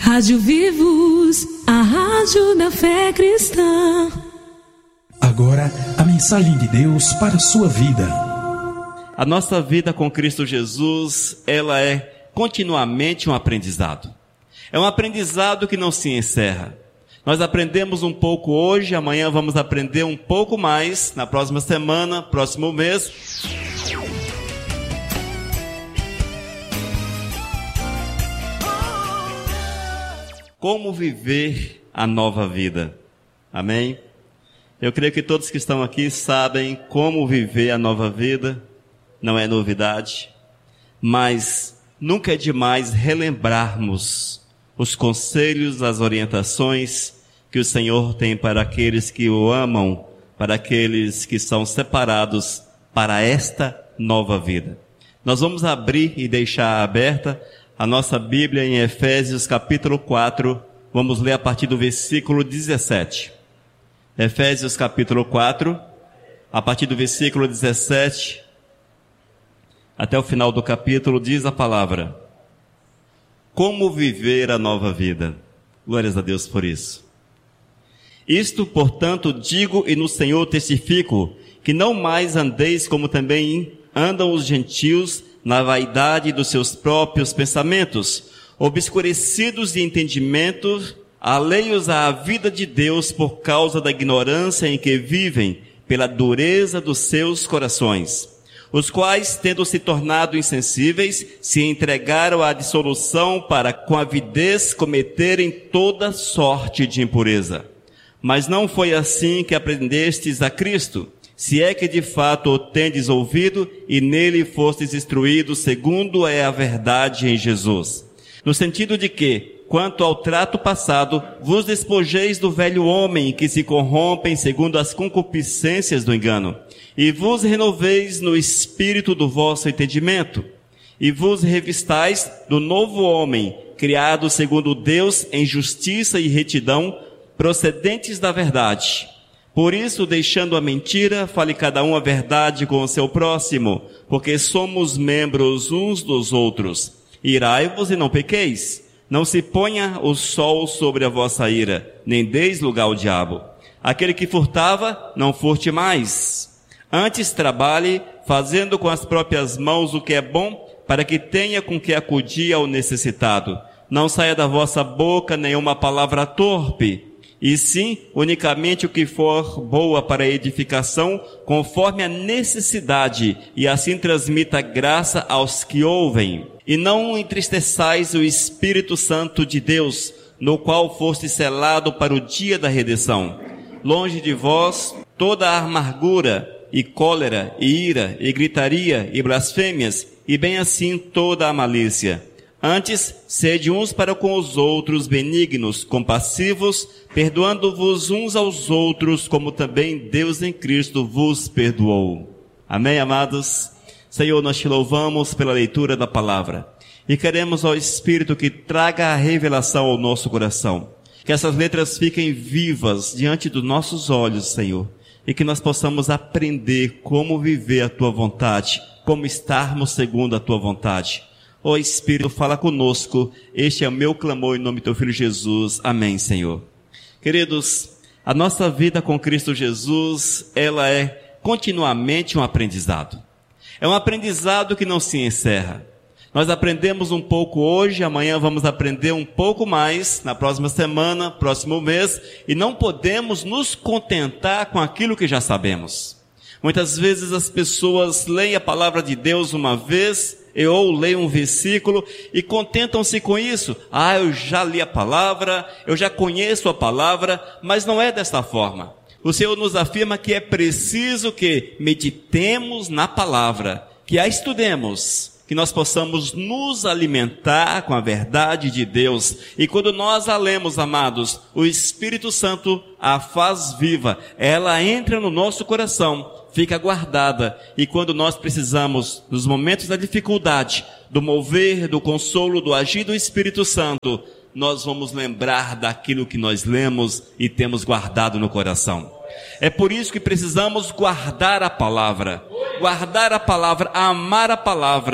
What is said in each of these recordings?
Rádio Vivos, a rádio da fé cristã. Agora, a mensagem de Deus para a sua vida. A nossa vida com Cristo Jesus, ela é continuamente um aprendizado. É um aprendizado que não se encerra. Nós aprendemos um pouco hoje, amanhã vamos aprender um pouco mais, na próxima semana, próximo mês. Como viver a nova vida? Amém? Eu creio que todos que estão aqui sabem como viver a nova vida. Não é novidade, mas nunca é demais relembrarmos os conselhos, as orientações que o Senhor tem para aqueles que o amam, para aqueles que são separados para esta nova vida. Nós vamos abrir e deixar aberta a nossa Bíblia em Efésios capítulo 4, vamos ler a partir do versículo 17. Efésios capítulo 4, a partir do versículo 17, até o final do capítulo, diz a palavra: como viver a nova vida. Glórias a Deus por isso. Isto, portanto, digo e no Senhor testifico, que não mais andeis como também andam os gentios, na vaidade dos seus próprios pensamentos, obscurecidos de entendimento, alheios à vida de Deus por causa da ignorância em que vivem, pela dureza dos seus corações, os quais, tendo se tornado insensíveis, se entregaram à dissolução para, com avidez, cometerem toda sorte de impureza. Mas não foi assim que aprendestes a Cristo, se é que de fato o tendes ouvido e nele fostes instruídos segundo é a verdade em Jesus. No sentido de que, quanto ao trato passado, vos despojeis do velho homem que se corrompem segundo as concupiscências do engano, e vos renoveis no espírito do vosso entendimento, e vos revistais do novo homem, criado segundo Deus em justiça e retidão, procedentes da verdade. Por isso, deixando a mentira, fale cada um a verdade com o seu próximo, porque somos membros uns dos outros. Irai-vos e não pequeis. Não se ponha o sol sobre a vossa ira, nem deis lugar ao diabo. Aquele que furtava, não furte mais. Antes trabalhe, fazendo com as próprias mãos o que é bom, para que tenha com que acudir ao necessitado. Não saia da vossa boca nenhuma palavra torpe, e sim, unicamente o que for boa para a edificação, conforme a necessidade, e assim transmita graça aos que ouvem. E não entristeçais o Espírito Santo de Deus, no qual foste selado para o dia da redenção. Longe de vós toda a amargura, e cólera, e ira, e gritaria, e blasfêmias, e bem assim toda a malícia. Antes, sede uns para com os outros benignos, compassivos, perdoando-vos uns aos outros, como também Deus em Cristo vos perdoou. Amém, amados? Senhor, nós te louvamos pela leitura da palavra. E queremos ao Espírito que traga a revelação ao nosso coração. Que essas letras fiquem vivas diante dos nossos olhos, Senhor. E que nós possamos aprender como viver a tua vontade, como estarmos segundo a tua vontade. Ó Espírito, fala conosco, este é o meu clamor em nome do teu Filho Jesus, amém, Senhor. Queridos, a nossa vida com Cristo Jesus, ela é continuamente um aprendizado. É um aprendizado que não se encerra. Nós aprendemos um pouco hoje, amanhã vamos aprender um pouco mais, na próxima semana, próximo mês, e não podemos nos contentar com aquilo que já sabemos. Muitas vezes as pessoas leem a palavra de Deus uma vez, ou leem um versículo e contentam-se com isso. Eu já li a palavra, eu já conheço a palavra, mas não é desta forma. O Senhor nos afirma que é preciso que meditemos na palavra, que a estudemos, que nós possamos nos alimentar com a verdade de Deus. E quando nós a lemos, amados, o Espírito Santo a faz viva, ela entra no nosso coração, fica guardada, e quando nós precisamos, nos momentos da dificuldade, do mover, do consolo, do agir do Espírito Santo, nós vamos lembrar daquilo que nós lemos e temos guardado no coração. É por isso que precisamos guardar a palavra, amar a palavra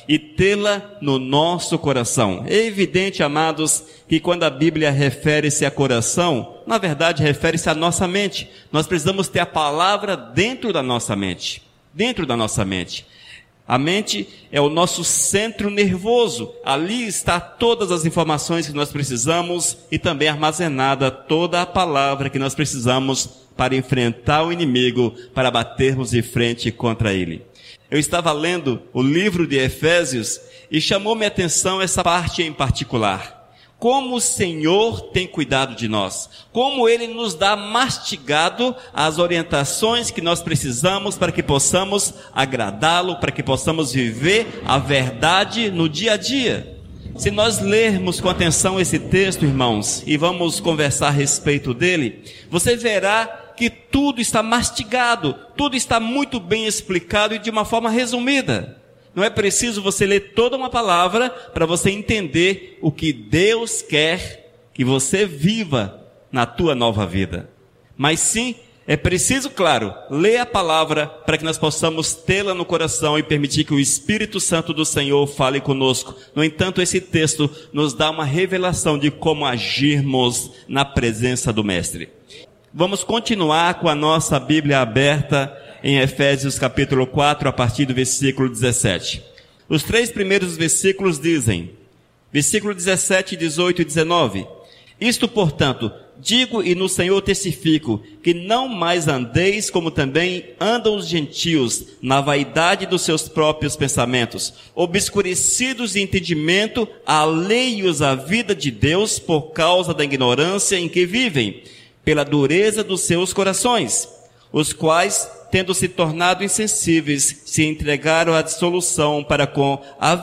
e tê-la no nosso coração. É evidente, amados, que quando a Bíblia refere-se a coração, na verdade refere-se à nossa mente. Nós precisamos ter a palavra dentro da nossa mente. Dentro da nossa mente. A mente é o nosso centro nervoso. Ali está todas as informações que nós precisamos e também armazenada toda a palavra que nós precisamos para enfrentar o inimigo, para batermos de frente contra ele. Eu estava lendo o livro de Efésios e chamou minha atenção essa parte em particular. Como o Senhor tem cuidado de nós, como Ele nos dá mastigado as orientações que nós precisamos para que possamos agradá-lo, para que possamos viver a verdade no dia a dia. Se nós lermos com atenção esse texto, irmãos, e vamos conversar a respeito dele, você verá que tudo está mastigado, tudo está muito bem explicado e de uma forma resumida. Não é preciso você ler toda uma palavra para você entender o que Deus quer que você viva na tua nova vida. Mas sim, é preciso, claro, ler a palavra para que nós possamos tê-la no coração e permitir que o Espírito Santo do Senhor fale conosco. No entanto, esse texto nos dá uma revelação de como agirmos na presença do Mestre. Vamos continuar com a nossa Bíblia aberta em Efésios capítulo 4, a partir do versículo 17. Os 3 primeiros versículos dizem, versículo 17, 18 e 19, isto, portanto, digo e no Senhor testifico, que não mais andeis como também andam os gentios, na vaidade dos seus próprios pensamentos, obscurecidos de entendimento, alheios à vida de Deus por causa da ignorância em que vivem, pela dureza dos seus corações, os quais, tendo se tornado insensíveis, se entregaram à dissolução para com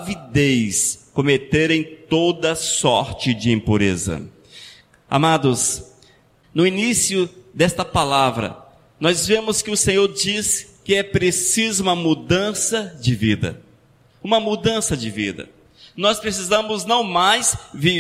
avidez cometerem toda sorte de impureza. Amados, no início desta palavra, nós vemos que o Senhor diz que é preciso uma mudança de vida. Uma mudança de vida. Nós precisamos não mais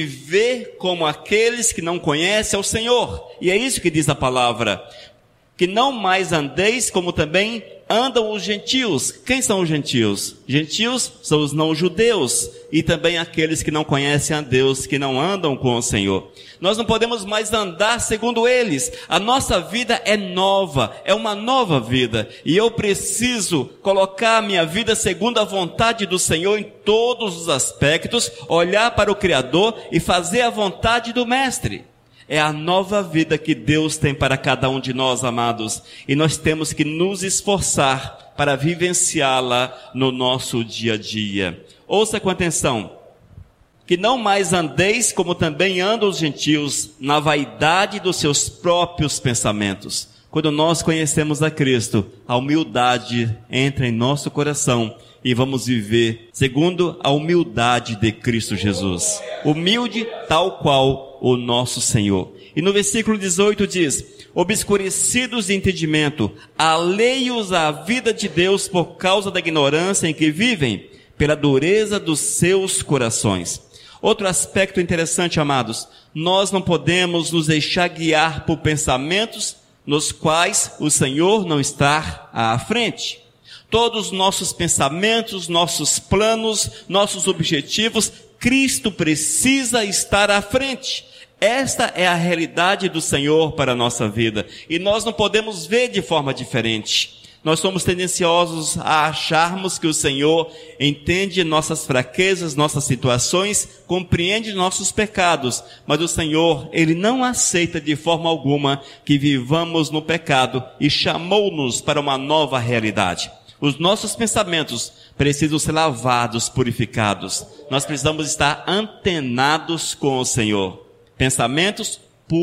viver como aqueles que não conhecem ao Senhor. E é isso que diz a palavra. Que não mais andeis como também andam os gentios. Quem são os gentios? Gentios são os não-judeus e também aqueles que não conhecem a Deus, que não andam com o Senhor. Nós não podemos mais andar segundo eles. A nossa vida é nova, é uma nova vida. E eu preciso colocar a minha vida segundo a vontade do Senhor em todos os aspectos, olhar para o Criador e fazer a vontade do Mestre. É a nova vida que Deus tem para cada um de nós, amados. E nós temos que nos esforçar para vivenciá-la no nosso dia a dia. Ouça com atenção. Que não mais andeis como também andam os gentios, na vaidade dos seus próprios pensamentos. Quando nós conhecemos a Cristo, a humildade entra em nosso coração e vamos viver segundo a humildade de Cristo Jesus. Humilde tal qual o nosso Senhor. E no versículo 18 diz, obscurecidos de entendimento, alheios à vida de Deus por causa da ignorância em que vivem, pela dureza dos seus corações. Outro aspecto interessante, amados, nós não podemos nos deixar guiar por pensamentos nos quais o Senhor não está à frente. Todos os nossos pensamentos, nossos planos, nossos objetivos, Cristo precisa estar à frente. Esta é a realidade do Senhor para a nossa vida. E nós não podemos ver de forma diferente. Nós somos tendenciosos a acharmos que o Senhor entende nossas fraquezas, nossas situações, compreende nossos pecados. Mas o Senhor, Ele não aceita de forma alguma que vivamos no pecado e chamou-nos para uma nova realidade. Os nossos pensamentos precisam ser lavados, purificados. Nós precisamos estar antenados com o Senhor. Pensamentos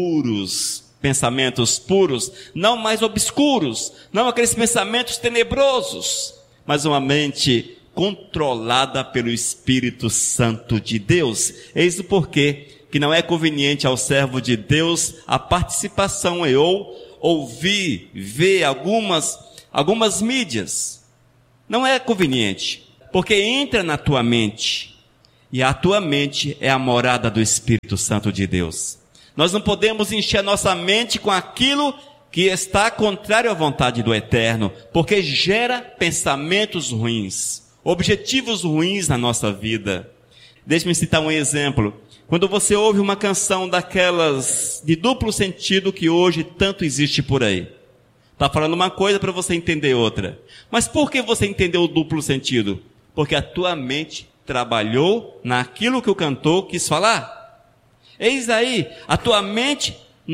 puros, não mais obscuros, não aqueles pensamentos tenebrosos, mas uma mente controlada pelo Espírito Santo de Deus. Eis o porquê que não é conveniente ao servo de Deus a participação ou ouvir, ver algumas mídias. Não é conveniente, porque entra na tua mente, e a tua mente é a morada do Espírito Santo de Deus. Nós não podemos encher a nossa mente com aquilo que está contrário à vontade do Eterno, porque gera pensamentos ruins. objetivos ruins na nossa vida. Deixe-me citar um exemplo. Quando você ouve uma canção daquelas de duplo sentido que hoje tanto existe por aí. Está falando uma coisa para você entender outra. Mas por que você entendeu o duplo sentido? Porque a tua mente trabalhou naquilo que o cantor quis falar. Eis aí, a tua mente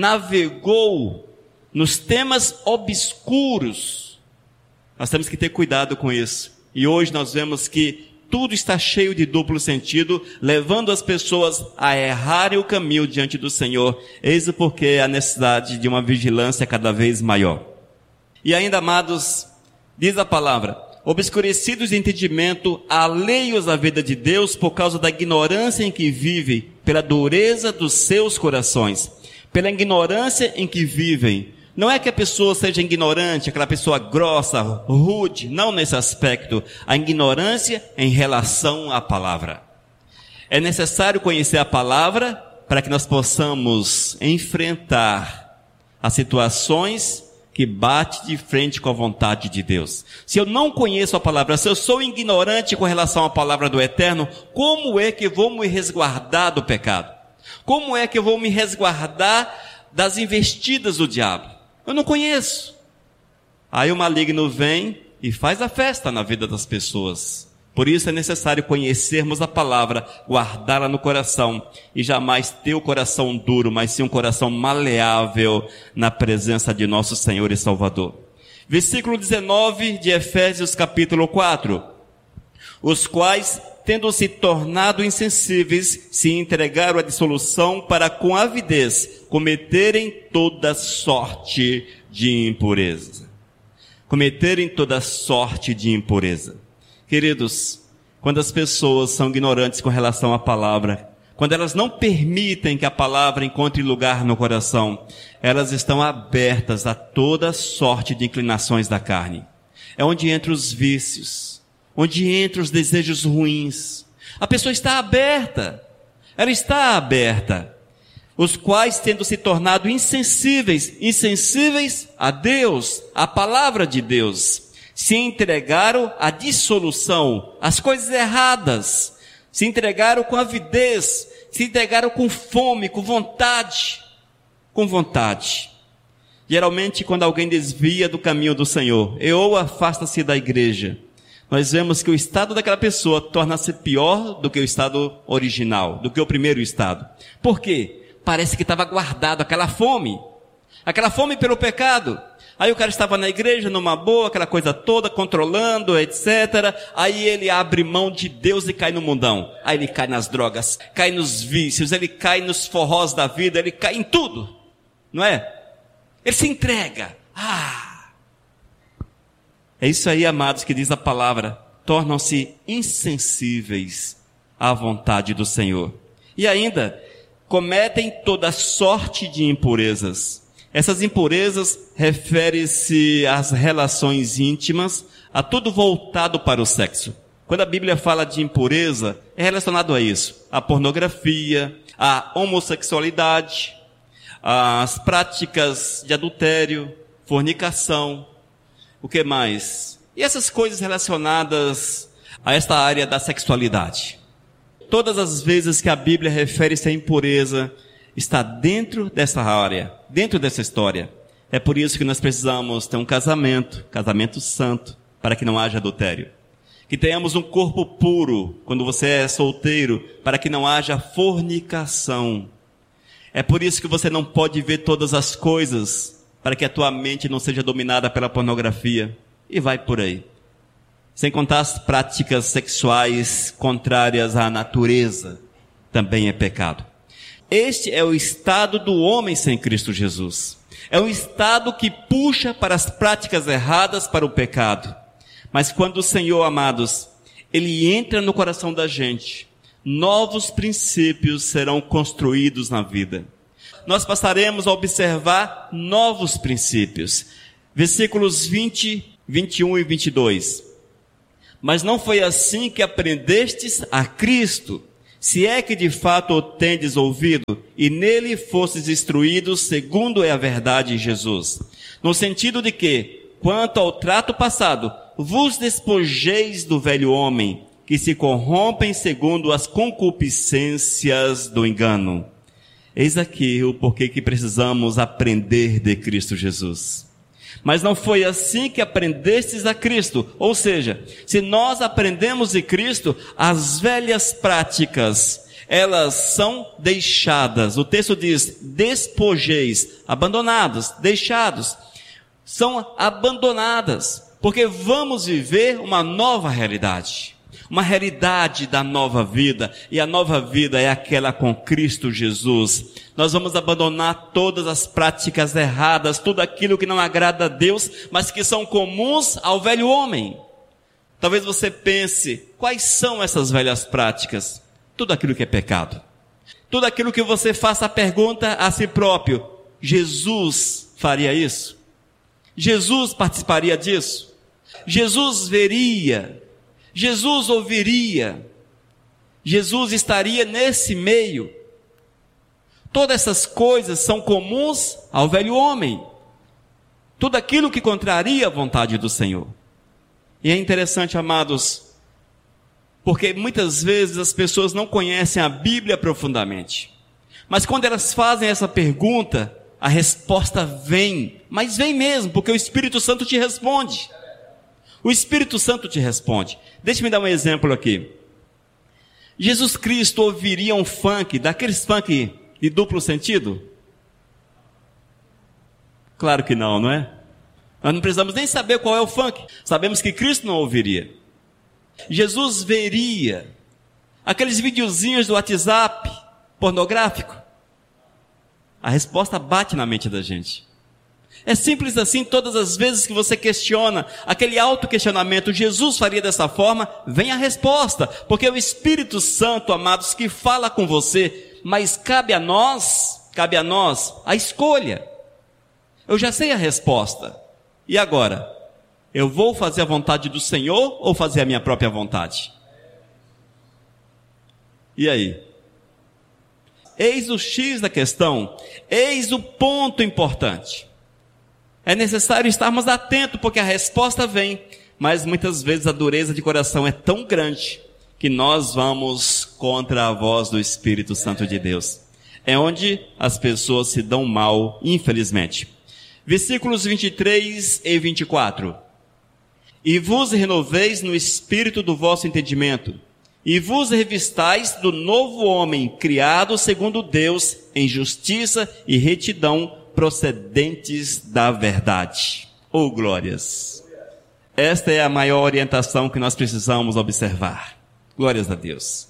navegou nos temas obscuros. Nós temos que ter cuidado com isso. E hoje nós vemos que tudo está cheio de duplo sentido, levando as pessoas a errarem o caminho diante do Senhor. Eis o porquê a necessidade de uma vigilância cada vez maior. E ainda, amados, diz a palavra, obscurecidos de entendimento, alheios à vida de Deus por causa da ignorância em que vivem, pela dureza dos seus corações, pela ignorância em que vivem. Não é que a pessoa seja ignorante, aquela pessoa grossa, rude, não nesse aspecto. A ignorância em relação à palavra. É necessário conhecer a palavra para que nós possamos enfrentar as situações que batem de frente com a vontade de Deus. Se eu não conheço a palavra, se eu sou ignorante com relação à palavra do Eterno, como é que eu vou me resguardar do pecado? Como é que eu vou me resguardar das investidas do diabo? Eu não conheço. Aí o maligno vem e faz a festa na vida das pessoas. Por isso é necessário conhecermos a palavra, guardá-la no coração e jamais ter o coração duro, mas sim um coração maleável na presença de nosso Senhor e Salvador. Versículo 19 de Efésios capítulo 4. Os quais, tendo se tornado insensíveis, se entregaram à dissolução para com avidez cometerem toda sorte de impureza. Cometerem toda sorte de impureza. Queridos, quando as pessoas são ignorantes com relação à palavra, quando elas não permitem que a palavra encontre lugar no coração, elas estão abertas a toda sorte de inclinações da carne. É onde entram os vícios, onde entram os desejos ruins. A pessoa está aberta, ela está aberta. Os quais, tendo se tornado insensíveis a Deus, à palavra de Deus, se entregaram à dissolução, às coisas erradas, se entregaram com avidez, se entregaram com fome, com vontade. Geralmente, quando alguém desvia do caminho do Senhor, ou afasta-se da igreja, nós vemos que o estado daquela pessoa torna-se pior do que o estado original, do que o primeiro estado. Por quê? Parece que estava guardado aquela fome pelo pecado. Aí o cara estava na igreja, numa boa, aquela coisa toda, controlando, etc. Aí ele abre mão de Deus e cai no mundão. Aí ele cai nas drogas, cai nos vícios, ele cai nos forrós da vida, ele cai em tudo. Não é? Ele se entrega. É isso aí, amados, que diz a palavra. Tornam-se insensíveis à vontade do Senhor. E ainda, cometem toda sorte de impurezas. Essas impurezas referem-se às relações íntimas, a tudo voltado para o sexo. Quando a Bíblia fala de impureza, é relacionado a isso. A pornografia, a homossexualidade, as práticas de adultério, fornicação, o que mais? E essas coisas relacionadas a esta área da sexualidade. Todas as vezes que a Bíblia refere-se à impureza, está dentro dessa área, dentro dessa história. É por isso que nós precisamos ter um casamento santo, para que não haja adultério. Que tenhamos um corpo puro, quando você é solteiro, para que não haja fornicação. É por isso que você não pode ver todas as coisas, para que a tua mente não seja dominada pela pornografia. E vai por aí. Sem contar as práticas sexuais contrárias à natureza, também é pecado. Este é o estado do homem sem Cristo Jesus. É um estado que puxa para as práticas erradas, para o pecado. Mas quando o Senhor, amados, Ele entra no coração da gente, novos princípios serão construídos na vida. Nós passaremos a observar novos princípios. Versículos 20, 21 e 22. Mas não foi assim que aprendestes a Cristo, se é que de fato o tendes ouvido, e nele fostes instruídos segundo é a verdade em Jesus. No sentido de que, quanto ao trato passado, vos despojeis do velho homem, que se corrompem segundo as concupiscências do engano. Eis aqui o porquê que precisamos aprender de Cristo Jesus. Mas não foi assim que aprendestes a Cristo. Ou seja, se nós aprendemos de Cristo, as velhas práticas, elas são deixadas. O texto diz, despojeis, abandonados, deixados. São abandonadas, porque vamos viver uma nova realidade. Uma realidade da nova vida, e a nova vida é aquela com Cristo Jesus. Nós vamos abandonar todas as práticas erradas, tudo aquilo que não agrada a Deus, mas que são comuns ao velho homem. Talvez você pense, quais são essas velhas práticas? Tudo aquilo que é pecado. Tudo aquilo que você faça a pergunta a si próprio, Jesus faria isso? Jesus participaria disso? Jesus veria? Jesus ouviria, Jesus estaria nesse meio. Todas essas coisas são comuns ao velho homem. Tudo aquilo que contraria a vontade do Senhor. E é interessante, amados, porque muitas vezes as pessoas não conhecem a Bíblia profundamente. Mas quando elas fazem essa pergunta, a resposta vem. Mas vem mesmo, porque o Espírito Santo te responde. O Espírito Santo te responde. Deixa-me dar um exemplo aqui. Jesus Cristo ouviria um funk, daqueles funk de duplo sentido? Claro que não, não é? Nós não precisamos nem saber qual é o funk. Sabemos que Cristo não ouviria. Jesus veria aqueles videozinhos do WhatsApp pornográfico? A resposta bate na mente da gente. É simples assim, todas as vezes que você questiona, aquele autoquestionamento, Jesus faria dessa forma, vem a resposta, porque é o Espírito Santo, amados, que fala com você, mas cabe a nós a escolha. Eu já sei a resposta, e agora? Eu vou fazer a vontade do Senhor ou fazer a minha própria vontade? E aí? Eis o X da questão, eis o ponto importante. É necessário estarmos atentos, porque a resposta vem, mas muitas vezes a dureza de coração é tão grande, que nós vamos contra a voz do Espírito Santo de Deus. É onde as pessoas se dão mal, infelizmente. Versículos 23 e 24. E vos renoveis no espírito do vosso entendimento, e vos revistais do novo homem, criado segundo Deus, em justiça e retidão, procedentes da verdade. Oh, glórias! Esta é a maior orientação que nós precisamos observar. Glórias a Deus.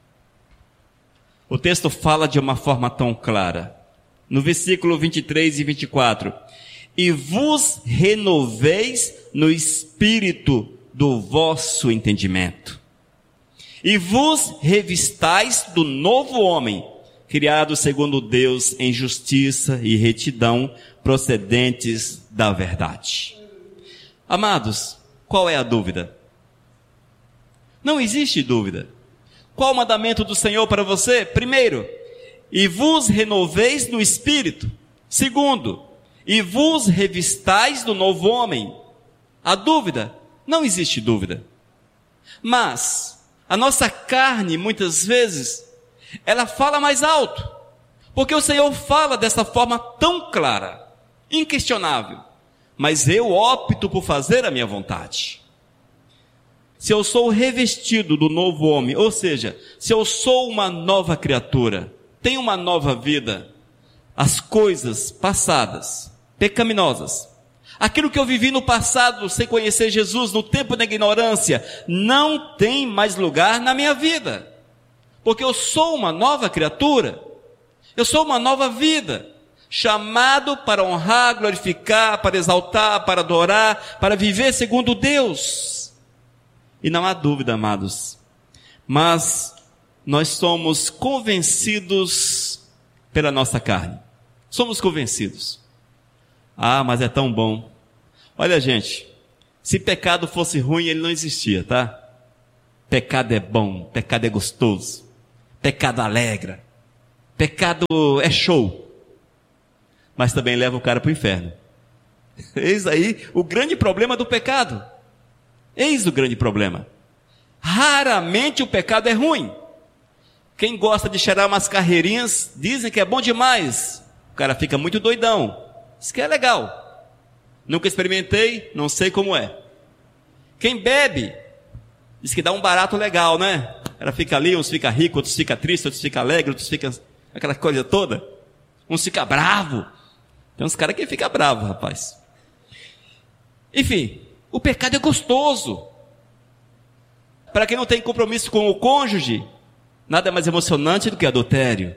O texto fala de uma forma tão clara. No versículo 23 e 24. E vos renoveis no espírito do vosso entendimento. E vos revistais do novo homem, criado segundo Deus em justiça e retidão, procedentes da verdade. Amados, qual é a dúvida? Não existe dúvida. Qual o mandamento do Senhor para você? Primeiro, e vos renoveis no espírito. Segundo, e vos revistais do novo homem. A dúvida? Não existe dúvida. Mas a nossa carne, muitas vezes, ela fala mais alto, porque o Senhor fala dessa forma tão clara, inquestionável, mas eu opto por fazer a minha vontade. Se eu sou revestido do novo homem, ou seja, se eu sou uma nova criatura, tenho uma nova vida, as coisas passadas, pecaminosas, aquilo que eu vivi no passado sem conhecer Jesus, no tempo da ignorância, não tem mais lugar na minha vida. Porque eu sou uma nova criatura, eu sou uma nova vida, chamado para honrar, glorificar, para exaltar, para adorar, para viver segundo Deus. E não há dúvida, amados, mas nós somos convencidos pela nossa carne. Somos convencidos. Ah, mas é tão bom. Olha, gente, se pecado fosse ruim, ele não existia, tá? Pecado é bom, pecado é gostoso. Pecado alegra, pecado é show, mas também leva o cara para o inferno. Eis aí o grande problema do pecado. Eis o grande problema. Raramente o pecado é ruim. Quem gosta de cheirar umas carreirinhas, dizem que é bom demais. O cara fica muito doidão. Isso que é legal. Nunca experimentei, não sei como é. Quem bebe, diz que dá um barato legal, né? Ela fica ali, uns fica rico, outros fica triste, outros fica alegre, outros fica aquela coisa toda. Uns fica bravo. Tem uns caras que ficam bravos, rapaz. Enfim, o pecado é gostoso. Para quem não tem compromisso com o cônjuge, nada mais emocionante do que adultério.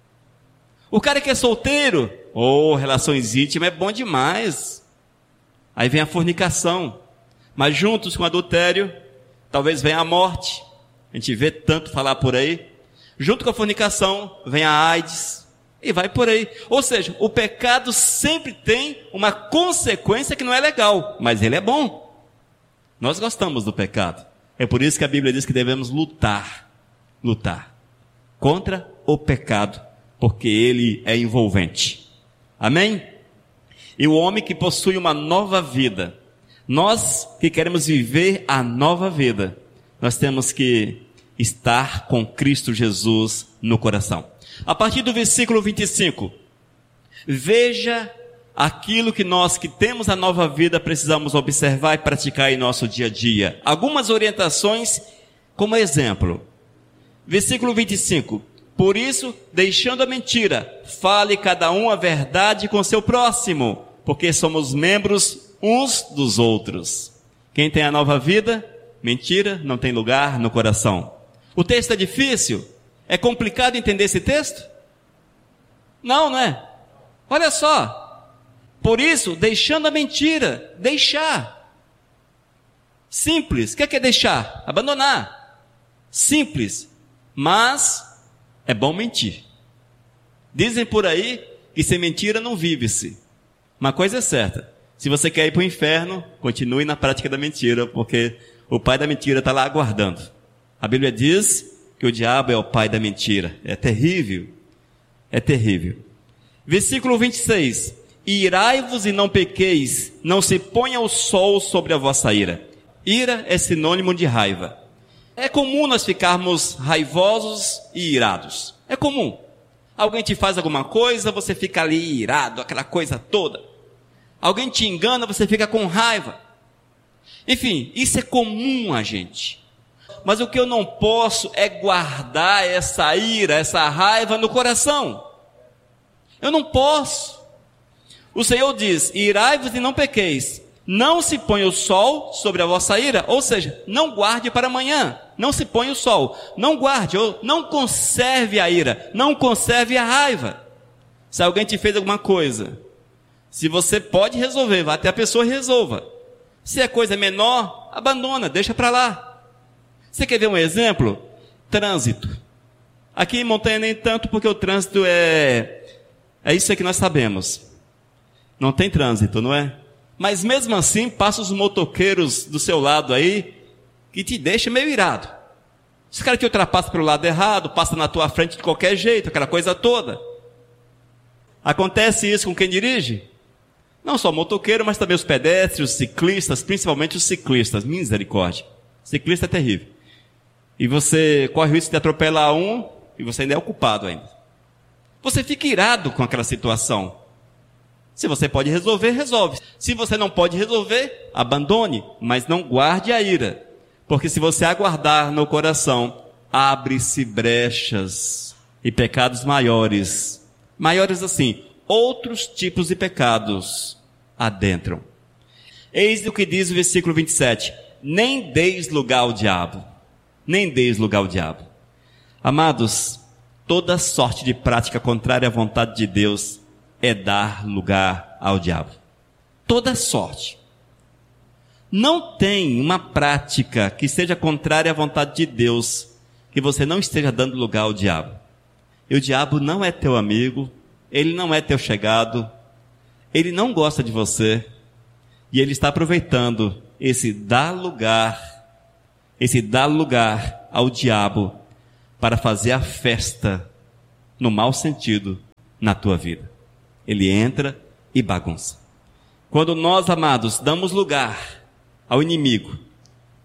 O cara que é solteiro, relações íntimas é bom demais. Aí vem a fornicação. Mas juntos com o adultério, talvez venha a morte. A gente vê tanto falar por aí. Junto com a fornicação, vem a AIDS. E vai por aí. Ou seja, o pecado sempre tem uma consequência que não é legal, mas ele é bom. Nós gostamos do pecado. É por isso que a Bíblia diz que devemos lutar contra o pecado, porque ele é envolvente. Amém? E o homem que possui uma nova vida, nós que queremos viver a nova vida, nós temos que estar com Cristo Jesus no coração. A partir do versículo 25, veja aquilo que nós que temos a nova vida precisamos observar e praticar em nosso dia a dia. Algumas orientações como exemplo. Versículo 25. Por isso, deixando a mentira, fale cada um a verdade com seu próximo, porque somos membros uns dos outros. Quem tem a nova vida, mentira não tem lugar no coração. O texto é difícil? É complicado entender esse texto? Não é? Olha só. Por isso, deixando a mentira, deixar. Simples. O que é deixar? Abandonar. Simples. Mas é bom mentir. Dizem por aí que sem mentira não vive-se. Uma coisa é certa. Se você quer ir para o inferno, continue na prática da mentira, porque o pai da mentira está lá aguardando. A Bíblia diz que o diabo é o pai da mentira. É terrível. É terrível. Versículo 26. Irai-vos e não pequeis, não se ponha o sol sobre a vossa ira. Ira é sinônimo de raiva. É comum nós ficarmos raivosos e irados. É comum. Alguém te faz alguma coisa, você fica ali irado, aquela coisa toda. Alguém te engana, você fica com raiva. Enfim, isso é comum a gente. Mas o que eu não posso é guardar essa ira, essa raiva no coração. Eu não posso. O Senhor diz, irai-vos e não pequeis. Não se ponha o sol sobre a vossa ira, ou seja, não guarde para amanhã. Não se ponha o sol. Não guarde, ou não conserve a ira, não conserve a raiva. Se alguém te fez alguma coisa, se você pode resolver, vá até a pessoa e resolva. Se é coisa menor, abandona, deixa para lá. Você quer ver um exemplo? Trânsito. Aqui em Montanha nem tanto, porque o trânsito é isso aí que nós sabemos. Não tem trânsito, não é? Mas mesmo assim, passa os motoqueiros do seu lado aí, que te deixa meio irado. Os caras te ultrapassam pelo lado errado, passa na tua frente de qualquer jeito, aquela coisa toda. Acontece isso com quem dirige? Não só motoqueiro, mas também os pedestres, os ciclistas, principalmente os ciclistas. Misericórdia. Ciclista é terrível. E você corre o risco de atropelar um, e você ainda é o culpado ainda. Você fica irado com aquela situação. Se você pode resolver, resolve. Se você não pode resolver, abandone, mas não guarde a ira. Porque se você aguardar no coração, abre-se brechas e pecados maiores. Maiores assim, outros tipos de pecados adentram. Eis o que diz o versículo 27. Nem deis lugar ao diabo. Nem deis lugar ao diabo. Amados, toda sorte de prática contrária à vontade de Deus é dar lugar ao diabo. Toda sorte. Não tem uma prática que seja contrária à vontade de Deus que você não esteja dando lugar ao diabo. E o diabo não é teu amigo, ele não é teu chegado, ele não gosta de você, e ele está aproveitando esse dar lugar ao diabo para fazer a festa, no mau sentido, na tua vida. Ele entra e bagunça. Quando nós, amados, damos lugar ao inimigo,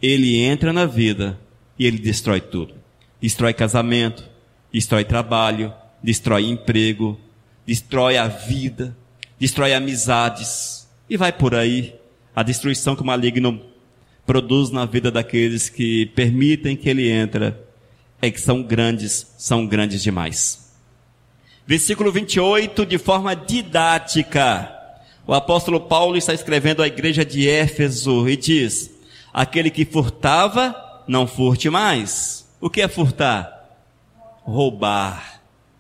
ele entra na vida e ele destrói tudo. Destrói casamento, destrói trabalho, destrói emprego, destrói a vida, destrói amizades. E vai por aí a destruição que o maligno produz na vida daqueles que permitem que ele entre. É que são grandes demais. Versículo 28, de forma didática, o apóstolo Paulo está escrevendo à igreja de Éfeso e diz: aquele que furtava, não furte mais. O que é furtar? Roubar.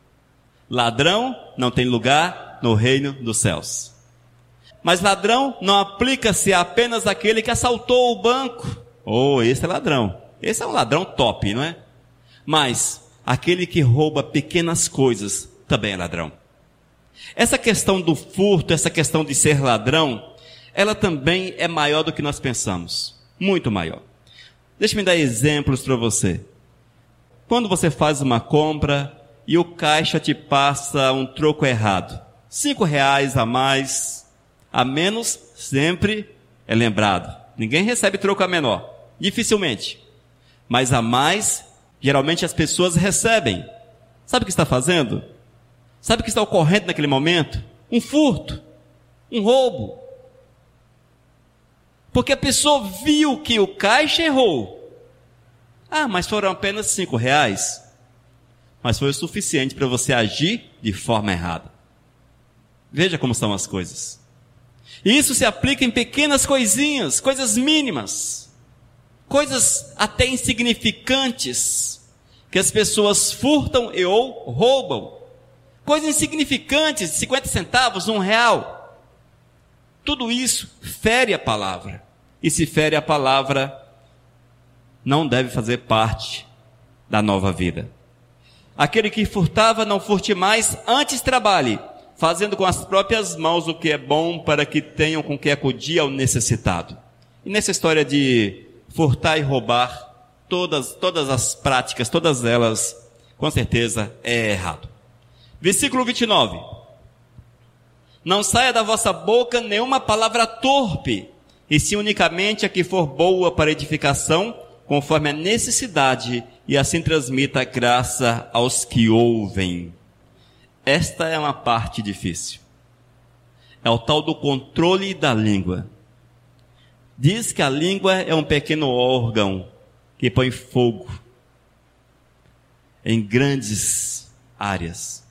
Ladrão não tem lugar no reino dos céus. Mas ladrão não aplica-se apenas àquele que assaltou o banco. Esse é ladrão. Esse é um ladrão top, não é? Mas aquele que rouba pequenas coisas também é ladrão. Essa questão do furto, essa questão de ser ladrão, ela também é maior do que nós pensamos. Muito maior. Deixa-me dar exemplos para você. Quando você faz uma compra e o caixa te passa um troco errado, R$5 a mais, a menos, sempre é lembrado. Ninguém recebe troco a menor. Dificilmente. Mas a mais, geralmente as pessoas recebem. Sabe o que está fazendo? Sabe o que está ocorrendo naquele momento? Um furto, um roubo. Porque a pessoa viu que o caixa errou. Mas foram apenas R$5. Mas foi o suficiente para você agir de forma errada. Veja como são as coisas. E isso se aplica em pequenas coisinhas, coisas mínimas. Coisas até insignificantes, que as pessoas furtam ou roubam. Coisas insignificantes, 50 centavos, R$1. Tudo isso fere a palavra. E se fere a palavra, não deve fazer parte da nova vida. Aquele que furtava, não furte mais, antes trabalhe, fazendo com as próprias mãos o que é bom, para que tenham com que acudir ao necessitado. E nessa história de furtar e roubar, todas as práticas, todas elas, com certeza, é errado. Versículo 29. Não saia da vossa boca nenhuma palavra torpe, e sim unicamente a que for boa para edificação, conforme a necessidade, e assim transmita graça aos que ouvem. Esta é uma parte difícil. É o tal do controle da língua. Diz que a língua é um pequeno órgão que põe fogo em grandes áreas.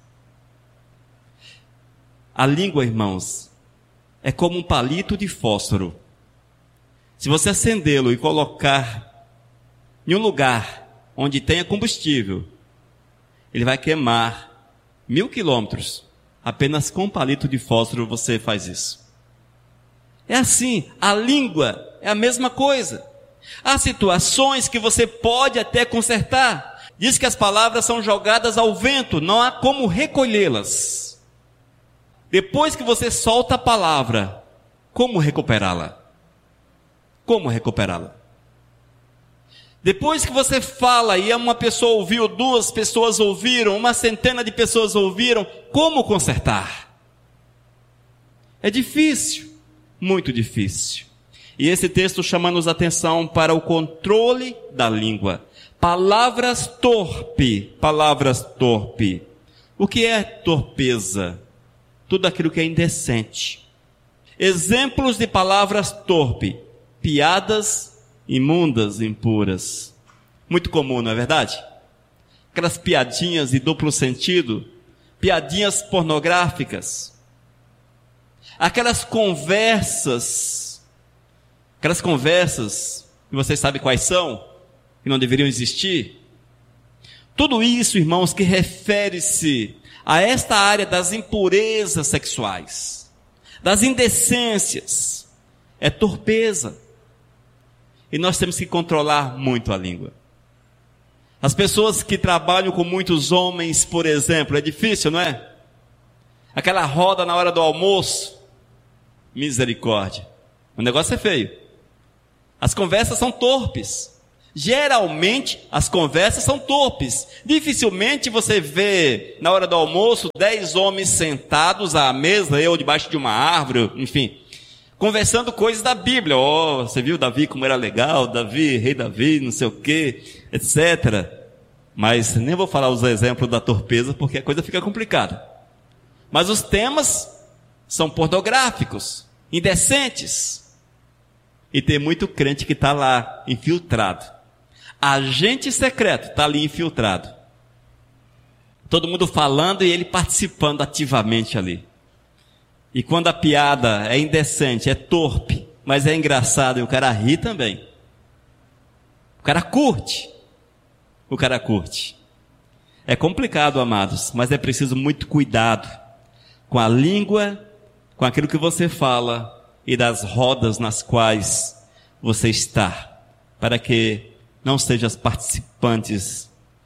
A língua, irmãos, é como um palito de fósforo. Se você acendê-lo e colocar em um lugar onde tenha combustível, ele vai queimar 1000 quilômetros. Apenas com um palito de fósforo você faz isso. É assim, a língua é a mesma coisa. Há situações que você pode até consertar. Diz que as palavras são jogadas ao vento, não há como recolhê-las. Depois que você solta a palavra, como recuperá-la? Como recuperá-la? Depois que você fala e uma pessoa ouviu, 2 pessoas ouviram, 100 de pessoas ouviram, como consertar? É difícil, muito difícil. E esse texto chama-nos atenção para o controle da língua. Palavras torpe. O que é torpeza? Tudo aquilo que é indecente. Exemplos de palavras torpe: piadas imundas, impuras. Muito comum, não é verdade? Aquelas piadinhas de duplo sentido, piadinhas pornográficas. Aquelas conversas, que vocês sabem quais são, que não deveriam existir. Tudo isso, irmãos, que refere-se a esta área das impurezas sexuais, das indecências, é torpeza. E nós temos que controlar muito a língua. As pessoas que trabalham com muitos homens, por exemplo, é difícil, não é? Aquela roda na hora do almoço, misericórdia, o negócio é feio. As conversas são torpes. Geralmente, as conversas são torpes. Dificilmente você vê, na hora do almoço, 10 homens sentados à mesa, eu debaixo de uma árvore, enfim, conversando coisas da Bíblia. Oh, você viu Davi como era legal, Davi, rei Davi, não sei o quê, etc. Mas nem vou falar os exemplos da torpeza, porque a coisa fica complicada. Mas os temas são pornográficos, indecentes. E tem muito crente que está lá, infiltrado. Agente secreto está ali infiltrado. Todo mundo falando e ele participando ativamente ali. E quando a piada é indecente, é torpe, mas é engraçada e o cara ri também. O cara curte. O cara curte. É complicado, amados, mas é preciso muito cuidado com a língua, com aquilo que você fala e das rodas nas quais você está, para que não sejam participantes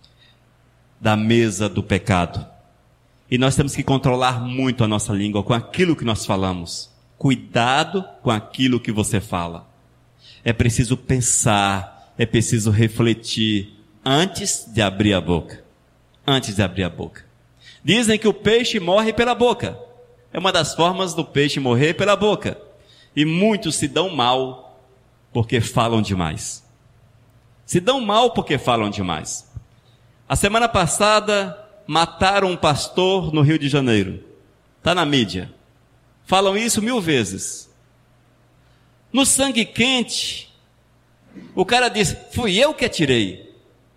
da mesa do pecado. E nós temos que controlar muito a nossa língua com aquilo que nós falamos. Cuidado com aquilo que você fala. É preciso pensar, é preciso refletir antes de abrir a boca. Antes de abrir a boca. Dizem que o peixe morre pela boca. É uma das formas do peixe morrer pela boca. E muitos se dão mal porque falam demais. Se dão mal porque falam demais. A semana passada mataram um pastor no Rio de Janeiro. Está na mídia. Falam isso 1000 vezes. No sangue quente, o cara diz, fui eu que atirei.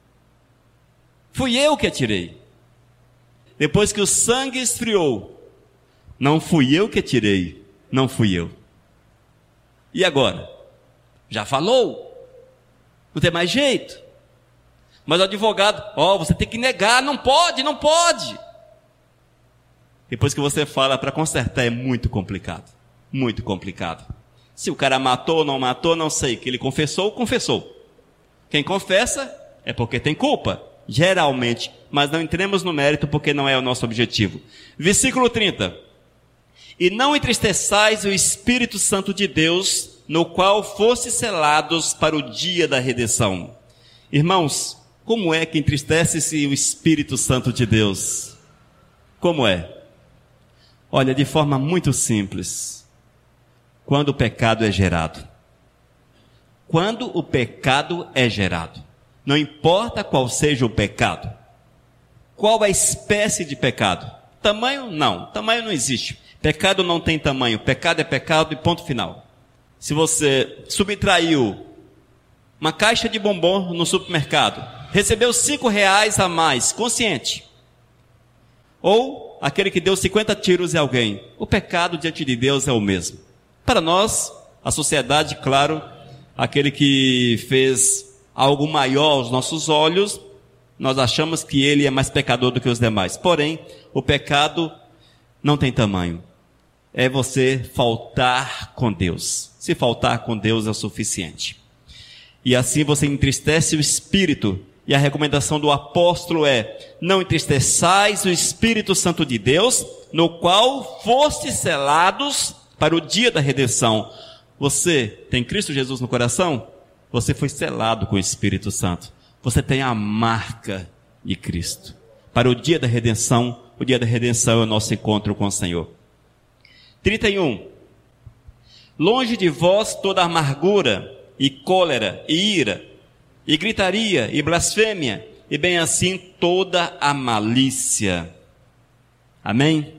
Fui eu que atirei. Depois que o sangue esfriou, não fui eu que atirei, não fui eu. E agora? Já falou? Não tem mais jeito. Mas o advogado, você tem que negar, não pode, não pode. Depois que você fala para consertar é muito complicado. Muito complicado. Se o cara matou ou não matou, não sei. Que ele confessou, confessou. Quem confessa é porque tem culpa. Geralmente. Mas não entremos no mérito porque não é o nosso objetivo. Versículo 30. E não entristeçais o Espírito Santo de Deus, no qual fostes selados para o dia da redenção. Irmãos, como é que entristece-se o Espírito Santo de Deus? Como é? Olha, de forma muito simples. Quando o pecado é gerado. Quando o pecado é gerado. Não importa qual seja o pecado. Qual a espécie de pecado? Tamanho? Não. Tamanho não existe. Pecado não tem tamanho. Pecado é pecado e ponto final. Se você subtraiu uma caixa de bombom no supermercado, recebeu R$5 a mais, consciente. Ou aquele que deu 50 tiros em alguém. O pecado diante de Deus é o mesmo. Para nós, a sociedade, claro, aquele que fez algo maior aos nossos olhos, nós achamos que ele é mais pecador do que os demais. Porém, o pecado não tem tamanho. É você faltar com Deus. Se faltar com Deus é o suficiente. E assim você entristece o Espírito. E a recomendação do apóstolo é, não entristeçais o Espírito Santo de Deus, no qual fostes selados para o dia da redenção. Você tem Cristo Jesus no coração? Você foi selado com o Espírito Santo. Você tem a marca de Cristo. Para o dia da redenção é o nosso encontro com o Senhor. 31. Longe de vós toda amargura, e cólera, e ira, e gritaria, e blasfêmia, e bem assim toda a malícia. Amém?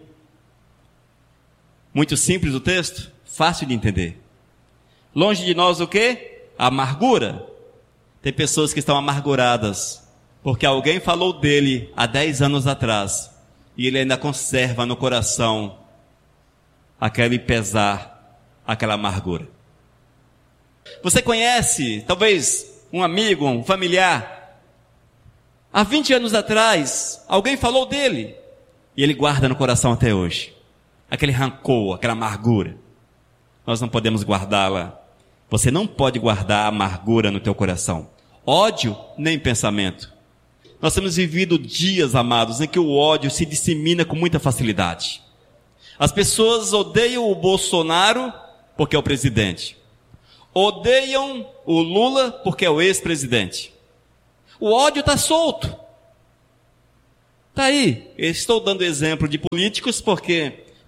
Muito simples o texto, fácil de entender. Longe de nós o quê? A amargura. Tem pessoas que estão amarguradas, porque alguém falou dele há 10 anos atrás, e ele ainda conserva no coração aquele pesar, aquela amargura. Você conhece, talvez, um amigo, um familiar, há 20 anos atrás, alguém falou dele, e ele guarda no coração até hoje. Aquele rancor, aquela amargura. Nós não podemos guardá-la. Você não pode guardar a amargura no teu coração. Ódio, nem pensamento. Nós temos vivido dias, amados, em que o ódio se dissemina com muita facilidade. As pessoas odeiam o Bolsonaro porque é o presidente. Odeiam o Lula porque é o ex-presidente. O ódio está solto. Está aí. Eu estou dando exemplo de políticos porque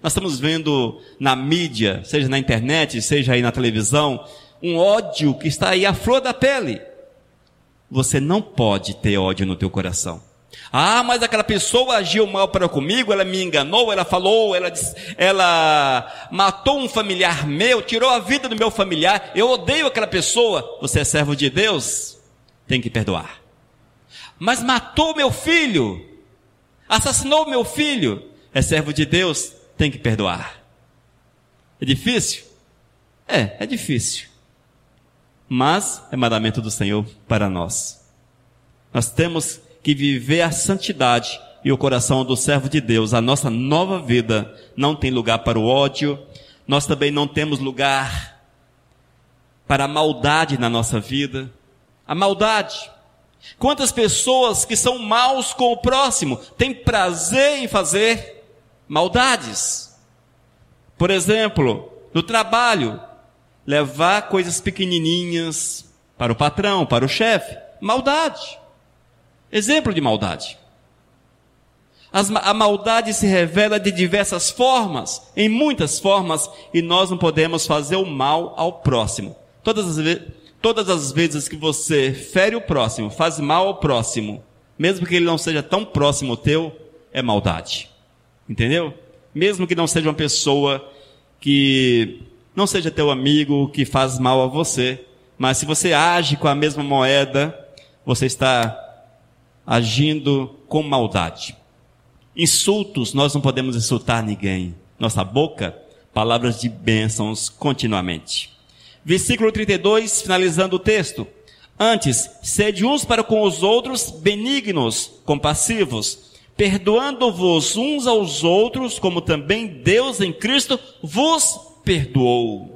Nós estamos vendo na mídia, seja na internet, seja aí na televisão, um ódio que está aí à flor da pele. Você não pode ter ódio no teu coração. Ah, mas aquela pessoa agiu mal para comigo, ela me enganou, ela falou, ela matou um familiar meu, tirou a vida do meu familiar, eu odeio aquela pessoa. Você é servo de Deus? Tem que perdoar. Mas matou meu filho, assassinou meu filho, é servo de Deus? Tem que perdoar. É difícil? É difícil. Mas é mandamento do Senhor para nós. Nós temos que viver a santidade e o coração do servo de Deus. A nossa nova vida não tem lugar para o ódio. Nós também não temos lugar para a maldade na nossa vida. A maldade. Quantas pessoas que são maus com o próximo têm prazer em fazer maldades? Por exemplo, no trabalho, levar coisas pequenininhas para o patrão, para o chefe. Maldade. Exemplo de maldade. A maldade se revela de diversas formas, em muitas formas, e nós não podemos fazer o mal ao próximo. Todas as vezes que você fere o próximo, faz mal ao próximo, mesmo que ele não seja tão próximo teu, é maldade. Entendeu? Mesmo que não seja uma pessoa que não seja teu amigo, que faz mal a você, mas se você age com a mesma moeda, você está agindo com maldade. Insultos, nós não podemos insultar ninguém. Nossa boca, palavras de bênçãos continuamente. Versículo 32, finalizando o texto. Antes, sede uns para com os outros benignos, compassivos, perdoando-vos uns aos outros, como também Deus em Cristo vos perdoou.